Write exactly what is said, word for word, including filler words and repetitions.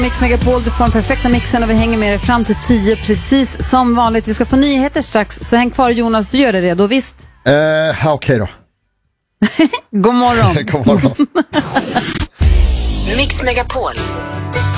Mix Megapol, du får den perfekta mixen och vi hänger med dig fram till tio precis som vanligt. Vi ska få nyheter strax, så häng kvar Jonas, du gör det redo, visst? Eh, okej okay då. God morgon. God morgon. Mix Megapol.